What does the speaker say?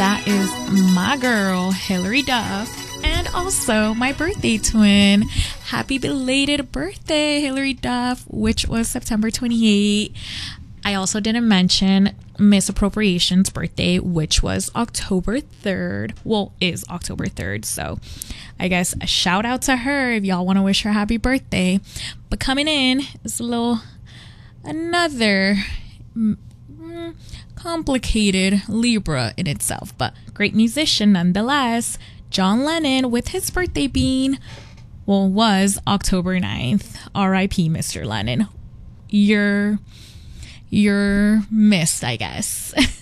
that is my girl, Hilary Duff, and also my birthday twin. Happy belated birthday, Hilary Duff, which was September 28th. I also didn't mention Miss Appropriation's birthday, which was October 3rd. Well, is October 3rd. So I guess a shout out to her if y'all want to wish her happy birthday. But coming in is another complicated Libra in itself, but great musician nonetheless. John Lennon, with his birthday being, was October 9th. R.I.P. Mr. Lennon. You're missed, I guess.